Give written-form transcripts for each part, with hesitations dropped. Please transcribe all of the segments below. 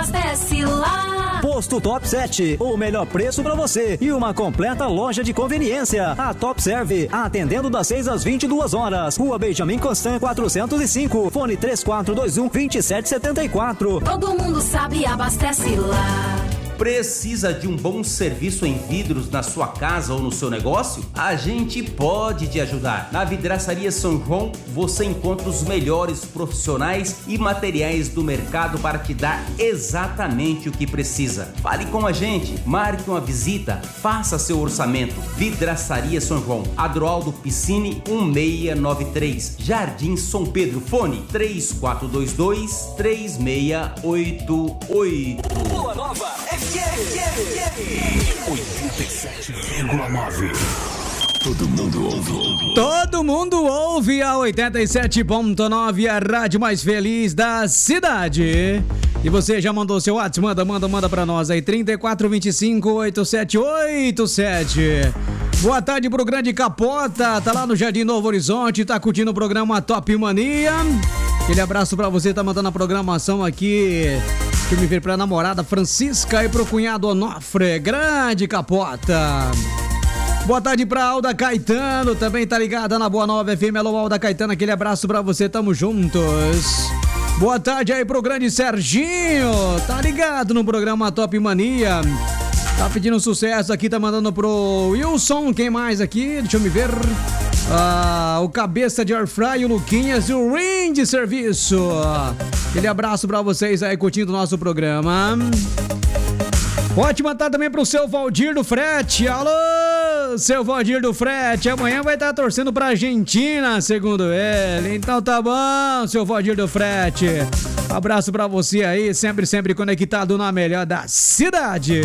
abastece lá. Posto Top 7, o melhor preço pra você e uma completa loja de conveniência. A Top Serve, atendendo das 6 às 22 horas. Rua Benjamin Constant 405, fone 3421-2774. Todo mundo sabe, abastece lá. Precisa de um bom serviço em vidros na sua casa ou no seu negócio? A gente pode te ajudar. Na Vidraçaria São João, você encontra os melhores profissionais e materiais do mercado para te dar exatamente o que precisa. Fale com a gente, marque uma visita, faça seu orçamento. Vidraçaria São João, Adroaldo Piscine 1693, Jardim São Pedro, fone 3422-3688. Boa Nova FM 87,9. Todo mundo ouve. Todo mundo ouve a 87.9, a rádio mais feliz da cidade. E você já mandou seu WhatsApp? Manda pra nós aí, 3425-8787. Boa tarde pro Grande Capota, tá lá no Jardim Novo Horizonte, tá curtindo o programa Top Mania. Aquele abraço pra você, tá mandando a programação aqui. Deixa eu me ver pra namorada Francisca e pro cunhado Onofre. Grande Capota. Boa tarde pra Alda Caetano, também tá ligada na Boa Nova FM. Alô, Alda Caetano, aquele abraço pra você, tamo juntos. Boa tarde aí pro grande Serginho, tá ligado no programa Top Mania. Tá pedindo sucesso aqui, tá mandando pro Wilson, quem mais aqui? Deixa eu me ver. O Cabeça de Airfry, o Luquinhas e o Ring de Serviço. Aquele abraço pra vocês aí curtindo o nosso programa. Pode mandar também pro seu Valdir do Frete. Alô, seu Valdir do Frete. Amanhã vai estar torcendo pra Argentina, segundo ele. Então tá bom, seu Valdir do Frete. Abraço pra você aí, sempre conectado na melhor da cidade.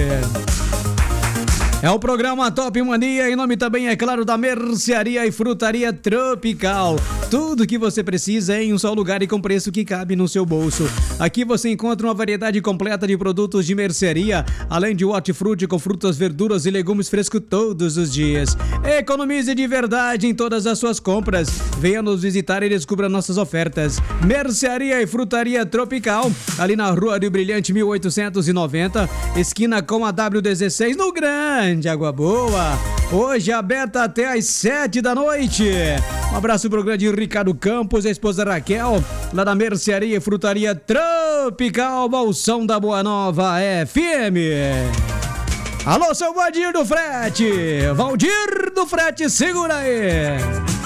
É o programa Top Mania, em nome também, é claro, da Mercearia e Frutaria Tropical. Tudo que você precisa em um só lugar e com preço que cabe no seu bolso. Aqui você encontra uma variedade completa de produtos de mercearia, além de hortifruti com frutas, verduras e legumes frescos todos os dias. Economize de verdade em todas as suas compras. Venha nos visitar e descubra nossas ofertas. Mercearia e Frutaria Tropical, ali na Rua do Brilhante 1890, esquina com a W16, no Grande Água Boa. Hoje aberta até às 7 da noite. Um abraço pro grande Ricardo Campos, a esposa Raquel, lá da Mercearia e Frutaria Tropical, Balsão da Boa Nova FM. Alô, seu Valdir do Frete. Valdir do Frete, segura aí.